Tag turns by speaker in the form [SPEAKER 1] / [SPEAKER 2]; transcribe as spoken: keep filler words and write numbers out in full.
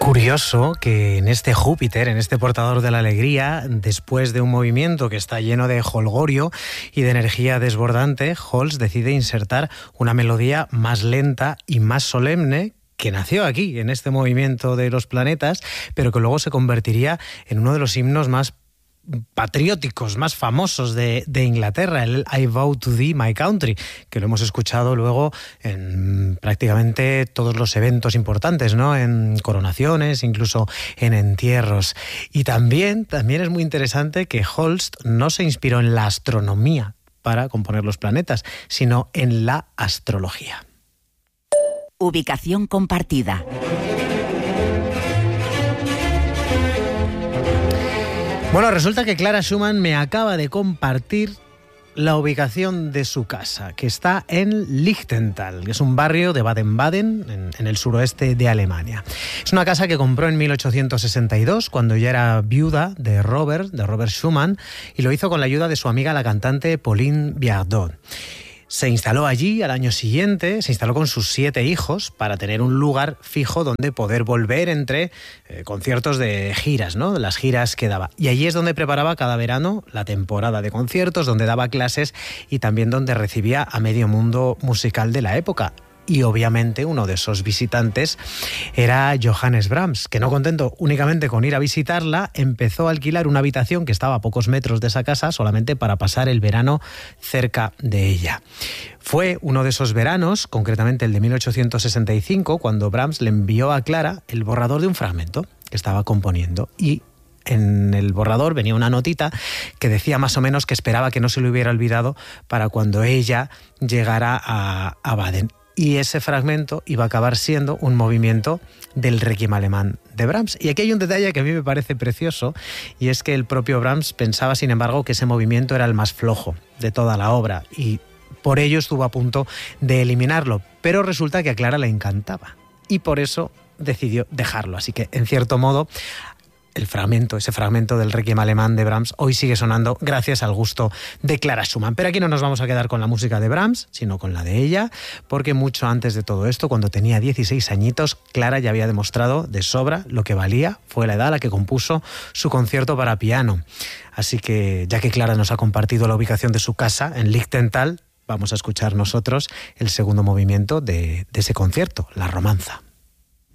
[SPEAKER 1] Curioso que en este Júpiter, en este portador de la alegría, después de un movimiento que está lleno de jolgorio y de energía desbordante, Holst decide insertar una melodía más lenta y más solemne que nació aquí, en este movimiento de los planetas, pero que luego se convertiría en uno de los himnos más patrióticos, más famosos de, de Inglaterra, el I Vow to Thee, My Country, que lo hemos escuchado luego en prácticamente todos los eventos importantes, ¿no? En coronaciones, incluso en entierros. Y también, también es muy interesante que Holst no se inspiró en la astronomía para componer los planetas, sino en la astrología.
[SPEAKER 2] Ubicación compartida.
[SPEAKER 1] Bueno, resulta que Clara Schumann me acaba de compartir la ubicación de su casa, que está en Lichtental, que es un barrio de Baden-Baden, en, en el suroeste de Alemania. Es una casa que compró en mil ochocientos sesenta y dos, cuando ya era viuda de Robert, de Robert Schumann, y lo hizo con la ayuda de su amiga, la cantante Pauline Viardot. Se instaló allí al año siguiente, se instaló con sus siete hijos para tener un lugar fijo donde poder volver entre eh, conciertos de giras, ¿no? Las giras que daba. Y allí es donde preparaba cada verano la temporada de conciertos, donde daba clases y también donde recibía a medio mundo musical de la época. Y obviamente uno de esos visitantes era Johannes Brahms, que no contento únicamente con ir a visitarla, empezó a alquilar una habitación que estaba a pocos metros de esa casa solamente para pasar el verano cerca de ella. Fue uno de esos veranos, concretamente el de mil ochocientos sesenta y cinco, cuando Brahms le envió a Clara el borrador de un fragmento que estaba componiendo, y en el borrador venía una notita que decía más o menos que esperaba que no se le hubiera olvidado para cuando ella llegara a, a Baden. Y ese fragmento iba a acabar siendo un movimiento del Requiem alemán de Brahms. Y aquí hay un detalle que a mí me parece precioso, y es que el propio Brahms pensaba, sin embargo, que ese movimiento era el más flojo de toda la obra, y por ello estuvo a punto de eliminarlo. Pero resulta que a Clara le encantaba, y por eso decidió dejarlo. Así que, en cierto modo, el fragmento, ese fragmento del Requiem alemán de Brahms hoy sigue sonando gracias al gusto de Clara Schumann. Pero aquí no nos vamos a quedar con la música de Brahms, sino con la de ella, porque mucho antes de todo esto, cuando tenía dieciséis añitos, Clara ya había demostrado de sobra lo que valía. Fue la edad a la que compuso su concierto para piano. Así que, ya que Clara nos ha compartido la ubicación de su casa en Lichtental, vamos a escuchar nosotros el segundo movimiento de, de ese concierto, la romanza.